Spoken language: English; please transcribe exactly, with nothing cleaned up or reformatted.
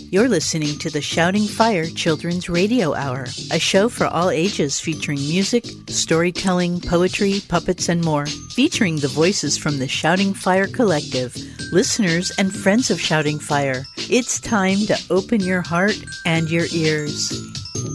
You're listening to the Shouting Fire Children's Radio Hour, a show for all ages featuring music, storytelling, poetry, puppets, and more, featuring the voices from the Shouting Fire Collective, listeners, and friends of Shouting Fire. It's time to open your heart and your ears.